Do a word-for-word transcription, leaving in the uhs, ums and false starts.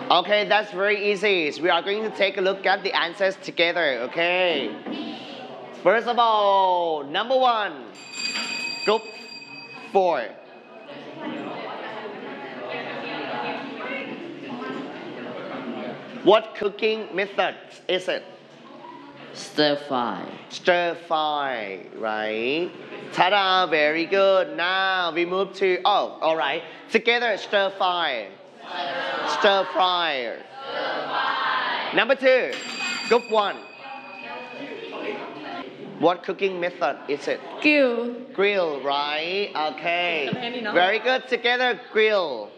Okay, that's very easy. We are going to take a look at the answers together, okay? First of all, number one, group four. What cooking method is it? Stir fry. Stir fry, right? Ta-da, very good. Now we move to, oh, all right. Together, stir fry. Stir fry. Number two, group one. What cooking method is it? Grill. Grill, right? Okay. Very good. Together, grill.